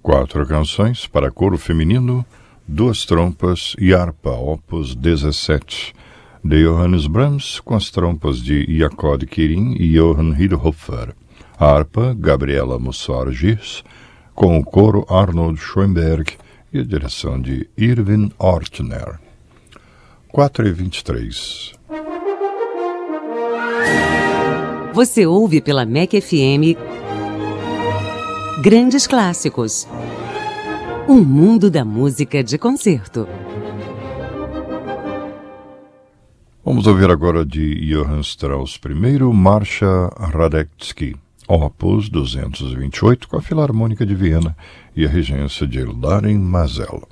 4 canções para coro feminino, 2 trompas e harpa, opus 17, de Johannes Brahms, com as trompas de Jacob Quirin e Johann Hildhofer. A harpa, Gabriela Mussar-Girs, com o coro Arnold Schoenberg e a direção de Irving Ortner. 4h23. Você ouve pela MEC FM Grandes Clássicos. Um mundo da música de concerto. Vamos ouvir agora de Johann Strauss I, Marcha Radetzky, opus 228, com a Filarmônica de Viena e a regência de Darin Mazel.